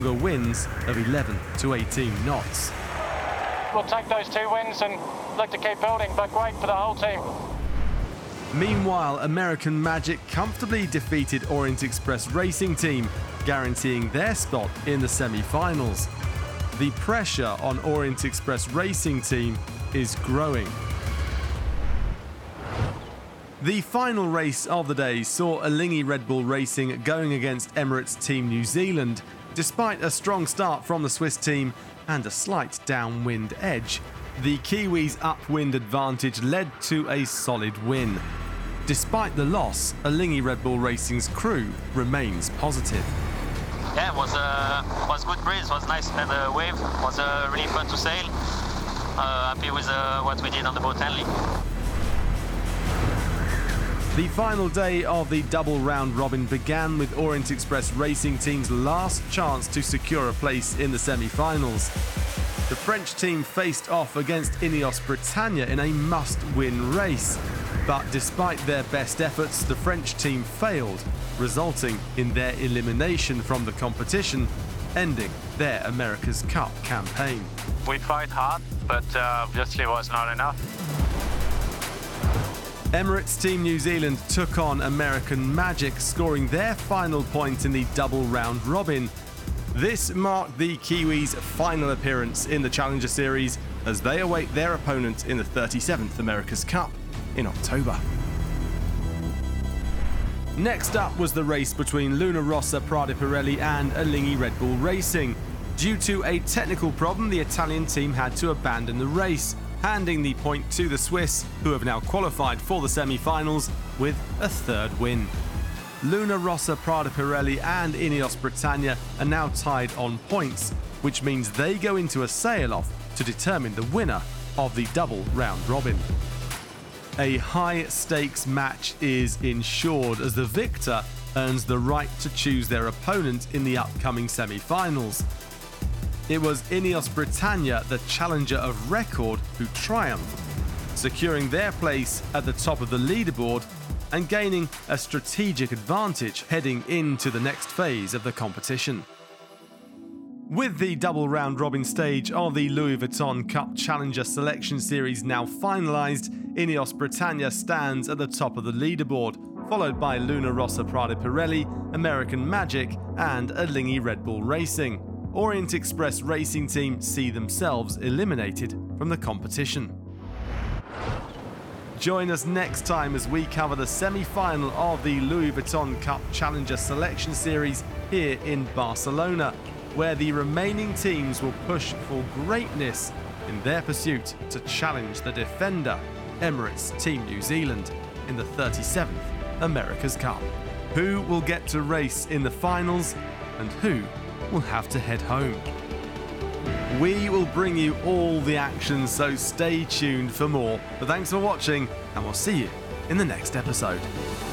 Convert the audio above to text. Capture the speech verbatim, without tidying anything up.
winds of eleven to eighteen knots. We'll take those two wins and look to keep building, but great for the whole team. Meanwhile, American Magic comfortably defeated Orient Express Racing Team, guaranteeing their spot in the semi-finals. The pressure on Orient Express Racing Team is growing. The final race of the day saw Alinghi Red Bull Racing going against Emirates Team New Zealand. Despite a strong start from the Swiss team and a slight downwind edge, the Kiwis' upwind advantage led to a solid win. Despite the loss, Alinghi Red Bull Racing's crew remains positive. Yeah, it was uh, was good breeze, was nice, and the wave was uh, really fun to sail. Uh, happy with uh, what we did on the boat handling. The final day of the double round robin began with Orient Express Racing Team's last chance to secure a place in the semi-finals. The French team faced off against Ineos Britannia in a must-win race, but despite their best efforts, the French team failed, resulting in their elimination from the competition, ending their America's Cup campaign. We tried hard, but uh, obviously was not enough. Emirates Team New Zealand took on American Magic, scoring their final point in the double round robin. This marked the Kiwis' final appearance in the Challenger Series as they await their opponent in the thirty-seventh America's Cup in October. Next up was the race between Luna Rossa Prada Pirelli and Alinghi Red Bull Racing. Due to a technical problem, the Italian team had to abandon the race, handing the point to the Swiss, who have now qualified for the semi-finals with a third win. Luna Rossa Prada Pirelli and Ineos Britannia are now tied on points, which means they go into a sail-off to determine the winner of the double round robin. A high-stakes match is ensured as the victor earns the right to choose their opponent in the upcoming semi-finals. It was Ineos Britannia, the challenger of record, who triumphed, securing their place at the top of the leaderboard and gaining a strategic advantage heading into the next phase of the competition. With the double round robin stage of the Louis Vuitton Cup Challenger Selection Series now finalised, Ineos Britannia stands at the top of the leaderboard, followed by Luna Rossa Prada Pirelli, American Magic and Alinghi Red Bull Racing. Orient Express Racing Team see themselves eliminated from the competition. Join us next time as we cover the semi-final of the Louis Vuitton Cup Challenger Selection Series here in Barcelona, where the remaining teams will push for greatness in their pursuit to challenge the defender, Emirates Team New Zealand, in the thirty-seventh America's Cup. Who will get to race in the finals and who will have to head home? We will bring you all the action, so stay tuned for more. But thanks for watching, and we'll see you in the next episode.